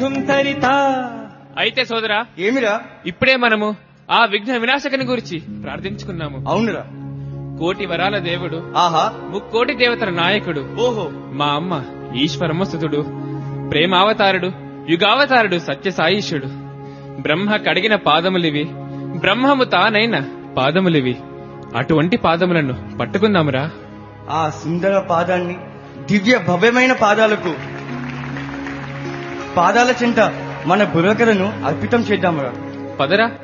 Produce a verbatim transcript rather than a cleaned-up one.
ధుంతరిత. అయితే సోదరా, ఏమిరా? ఇప్పుడే మనము ఆ విఘ్న వినాశకుని గురించి ప్రార్థించుకున్నాము. అవునురా. కోటి వరాల దేవుడు, ఆహా, ముక్కోటి దేవతల నాయకుడు, ఓహో, మా అమ్మ ఈశ్వరమస్తుతుడు, ప్రేమావతారుడు, యుగావతారుడు, సత్యసాయిషుడు. బ్రహ్మ కడిగిన పాదములివి, బ్రహ్మము తానైన పాదములివి. అటువంటి పాదములను పట్టుకుందామురా. ఆ సుందర పాదాన్ని, దివ్య భవ్యమైన పాదాలకు పాదాల చెంత మన బుర్రకలను అర్పితం చేద్దామురా. పదరా.